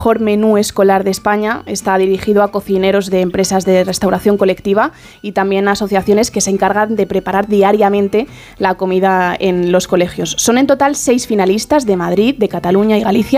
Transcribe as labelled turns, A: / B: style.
A: mejor menú escolar de España. Está dirigido a cocineros de empresas de restauración colectiva y también a asociaciones que se encargan de preparar diariamente la comida en los colegios. Son en total 6 finalistas de Madrid, de Cataluña y Galicia.